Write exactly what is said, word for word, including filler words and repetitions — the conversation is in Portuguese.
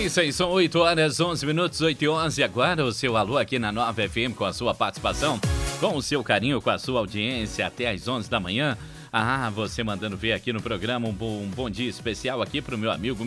difíceis, são oito horas, onze minutos, oito e onze. Agora o seu alô aqui na Nova F M com a sua participação, com o seu carinho, com a sua audiência até às onze da manhã. Ah, você mandando ver aqui no programa um bom, um bom dia especial aqui pro meu amigo